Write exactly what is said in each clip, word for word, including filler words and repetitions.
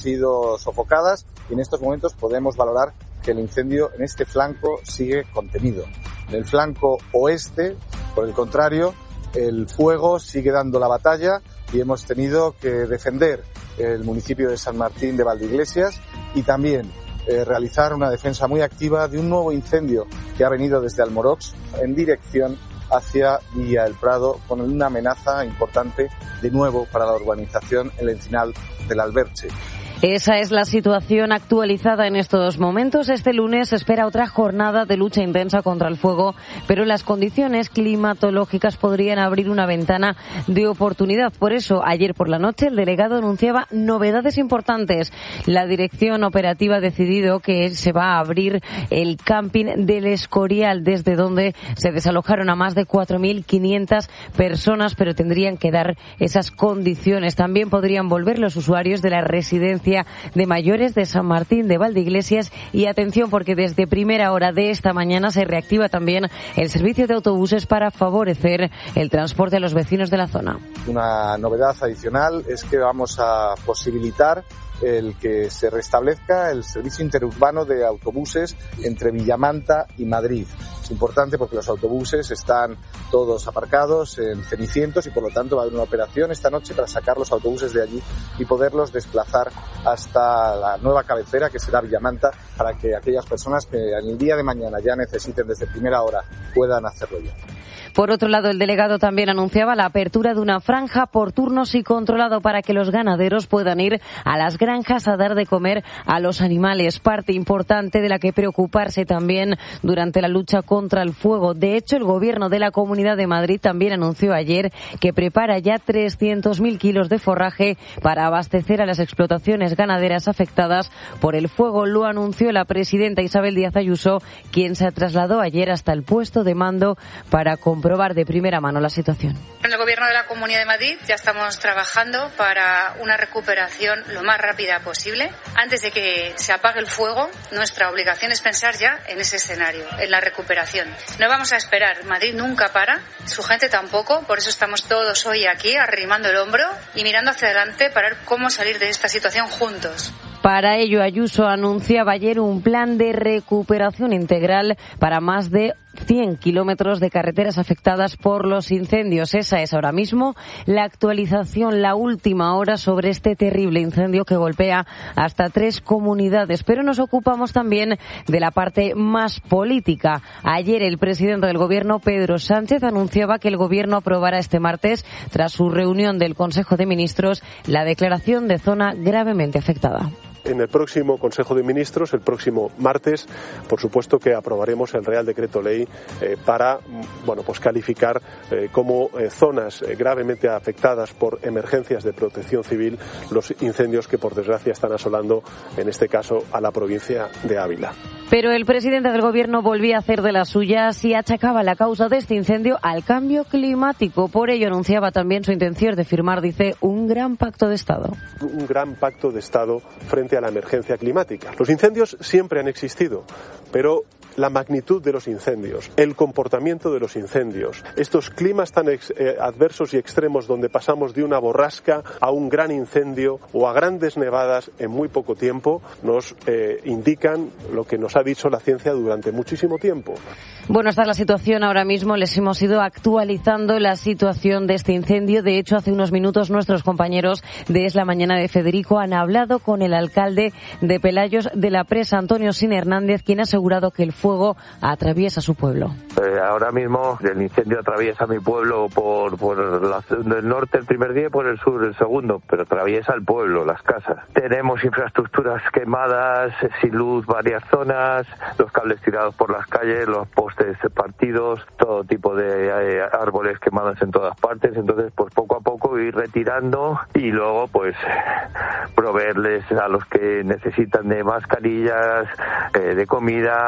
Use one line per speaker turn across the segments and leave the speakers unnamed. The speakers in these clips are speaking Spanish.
sido sofocadas y en estos momentos podemos valorar que el incendio en este flanco sigue contenido. En el flanco oeste, por el contrario, el fuego sigue dando la batalla y hemos tenido que defender el municipio de San Martín de Valdeiglesias y también eh, realizar una defensa muy activa de un nuevo incendio que ha venido desde Almorox en dirección hacia Villa El Prado, con una amenaza importante de nuevo para la urbanización El Encinal del Alberche.
Esa es la situación actualizada en estos momentos. Este lunes se espera otra jornada de lucha intensa contra el fuego, pero las condiciones climatológicas podrían abrir una ventana de oportunidad. Por eso, ayer por la noche, el delegado anunciaba novedades importantes. La dirección operativa ha decidido que se va a abrir el camping del Escorial, desde donde se desalojaron a más de cuatro mil quinientas personas, pero tendrían que dar esas condiciones. También podrían volver los usuarios de la residencia de mayores de San Martín de Valdeiglesias. Y atención, porque desde primera hora de esta mañana se reactiva también el servicio de autobuses para favorecer el transporte a los vecinos de la zona.
Una novedad adicional es que vamos a posibilitar el que se restablezca el servicio interurbano de autobuses entre Villamanta y Madrid. Es importante porque los autobuses están todos aparcados en Cenicientos y por lo tanto va a haber una operación esta noche para sacar los autobuses de allí y poderlos desplazar hasta la nueva cabecera, que será Villamanta, para que aquellas personas que en el día de mañana ya necesiten desde primera hora puedan hacerlo ya.
Por otro lado, el delegado también anunciaba la apertura de una franja por turnos y controlado para que los ganaderos puedan ir a las granjas a dar de comer a los animales, parte importante de la que preocuparse también durante la lucha contra el fuego. De hecho, el Gobierno de la Comunidad de Madrid también anunció ayer que prepara ya trescientos mil kilos de forraje para abastecer a las explotaciones ganaderas afectadas por el fuego. Lo anunció la presidenta Isabel Díaz Ayuso, quien se trasladó ayer hasta el puesto de mando para comprobar de primera mano la situación.
En el Gobierno de la Comunidad de Madrid ya estamos trabajando para una recuperación lo más rápida posible. Antes de que se apague el fuego, nuestra obligación es pensar ya en ese escenario, en la recuperación. No vamos a esperar. Madrid nunca para, su gente tampoco. Por eso estamos todos hoy aquí arrimando el hombro y mirando hacia adelante para ver cómo salir de esta situación juntos.
Para ello, Ayuso anunciaba ayer un plan de recuperación integral para más de cien kilómetros de carreteras afectadas por los incendios. Esa es ahora mismo la actualización, la última hora sobre este terrible incendio que golpea hasta tres comunidades. Pero nos ocupamos también de la parte más política. Ayer el presidente del Gobierno, Pedro Sánchez, anunciaba que el Gobierno aprobará este martes, tras su reunión del Consejo de Ministros, la declaración de zona gravemente afectada.
En el próximo Consejo de Ministros, el próximo martes, por supuesto que aprobaremos el Real Decreto Ley eh, para bueno, pues calificar eh, como eh, zonas eh, gravemente afectadas por emergencias de protección civil los incendios que por desgracia están asolando, en este caso, a la provincia de Ávila.
Pero el presidente del Gobierno volvía a hacer de las suyas y achacaba la causa de este incendio al cambio climático. Por ello anunciaba también su intención de firmar, dice, un gran pacto de Estado.
Un gran pacto de Estado frente a la emergencia climática. Los incendios siempre han existido, pero la magnitud de los incendios, el comportamiento de los incendios, estos climas tan ex, eh, adversos y extremos donde pasamos de una borrasca a un gran incendio o a grandes nevadas en muy poco tiempo, nos eh, indican lo que nos ha dicho la ciencia durante muchísimo tiempo.
Bueno, esta es la situación ahora mismo. Les hemos ido actualizando la situación de este incendio. De hecho, hace unos minutos nuestros compañeros de Es la Mañana de Federico han hablado con el alcalde de Pelayos de la Presa, Antonio Sin Hernández, quien ha asegurado que el fuego atraviesa su pueblo.
Eh, ahora mismo el incendio atraviesa mi pueblo por, por la, el norte el primer día y por el sur el segundo, pero atraviesa el pueblo, las casas. Tenemos infraestructuras quemadas, sin luz varias zonas, los cables tirados por las calles, los postes partidos, todo tipo de eh, árboles quemados en todas partes. Entonces, pues poco a poco ir retirando y luego pues proveerles a los que necesitan de mascarillas, eh, de comida. Ha habido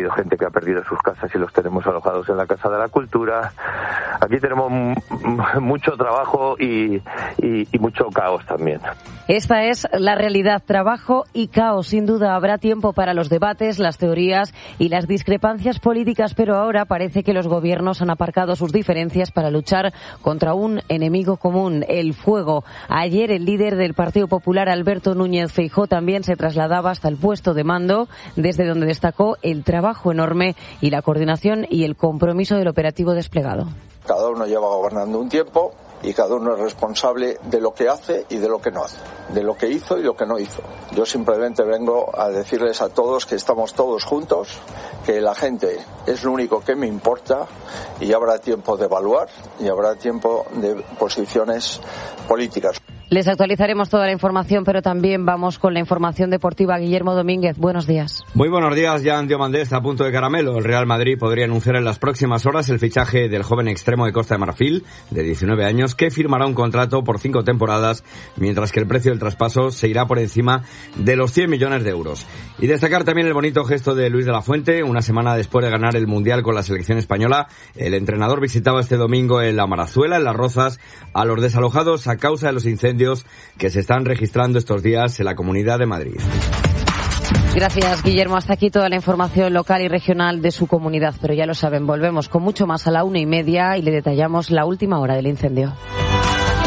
habido gente que ha perdido sus casas y los tenemos alojados en la Casa de la Cultura. Aquí tenemos m- mucho trabajo y, y, y mucho caos también.
Esta es la realidad, trabajo y caos. Sin duda habrá tiempo para los debates, las teorías y las discrepancias políticas, pero ahora parece que los gobiernos han aparcado sus diferencias para luchar contra un enemigo común, el fuego. Ayer el líder del Partido Popular, Alberto Núñez Feijóo, también se trasladaba hasta el puesto de mando, desde donde destacó el trabajo enorme y la coordinación y el compromiso del operativo desplegado.
Cada uno lleva gobernando un tiempo y cada uno es responsable de lo que hace y de lo que no hace, de lo que hizo y lo que no hizo. Yo simplemente vengo a decirles a todos que estamos todos juntos, que la gente es lo único que me importa y habrá tiempo de evaluar y habrá tiempo de posiciones políticas.
Les actualizaremos toda la información, pero también vamos con la información deportiva. Guillermo Domínguez, buenos días.
Muy buenos días. Jan Diomandé está a punto de caramelo. El Real Madrid podría anunciar en las próximas horas el fichaje del joven extremo de Costa de Marfil, de diecinueve años, que firmará un contrato por cinco temporadas, mientras que el precio del traspaso se irá por encima de los cien millones de euros. Y destacar también el bonito gesto de Luis de la Fuente. Una semana después de ganar el Mundial con la selección española, el entrenador visitaba este domingo en La Marazuela, en Las Rozas, a los desalojados a causa de los incendios que se están registrando estos días en la Comunidad de Madrid.
Gracias, Guillermo. Hasta aquí toda la información local y regional de su comunidad. Pero ya lo saben, volvemos con mucho más a la una y media y le detallamos la última hora del incendio.